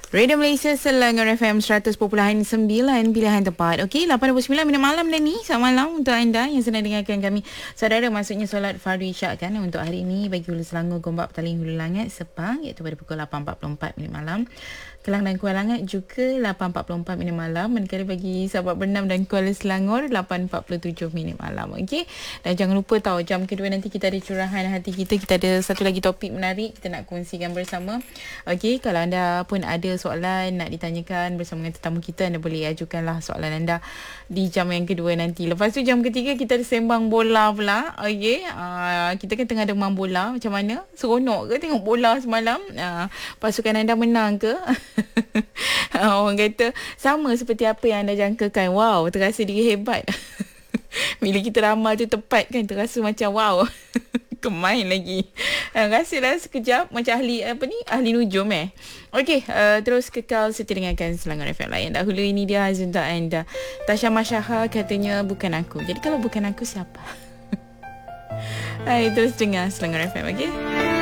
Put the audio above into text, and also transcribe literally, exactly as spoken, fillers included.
Radio Malaysia Selangor F M seratus perpuluhan sembilan pilihan tepat. Okey, lapan dua puluh sembilan minit malam dah ni. Selamat malam untuk anda yang sedang dengarkan kami. Saudara, maksudnya solat fardu isyak kan untuk hari ini bagi Hulu Selangor, Gombak, Petaling, Hulu Langat, Sepang, iaitu pada pukul lapan empat puluh empat minit malam. Kelang dan Kuala Langat juga lapan empat puluh empat minit malam. Manakala bagi sahabat Bernam dan Kuala Selangor lapan empat puluh tujuh minit malam. Okey. Dan jangan lupa tahu jam kedua nanti kita ada curahan hati kita. Kita ada satu lagi topik menarik kita nak kongsikan bersama. Okey, kalau anda pun ada soalan nak ditanyakan bersama dengan tetamu kita, anda boleh ajukanlah soalan anda di jam yang kedua nanti. Lepas tu jam ketiga kita ada sembang bola pula. Okey. Uh, kita kan tengah demam bola. Macam mana? Seronok ke tengok bola semalam? Uh, pasukan anda menang ke? Orang kata sama seperti apa yang anda jangkakan. Wow, terasa diri hebat. Bila kita ramal tu tepat kan, terasa macam wow. Kemain lagi. Uh, rasalah sekejap macam ahli apa ni? Ahli nujum eh. Okey, uh, terus kekal setia dengarkan Selangor F M lain. Dahulu ini dia Azunta anda. Tasha Masyaha katanya bukan aku. Jadi kalau bukan aku siapa? Hai, terus dengar Selangor F M, okey?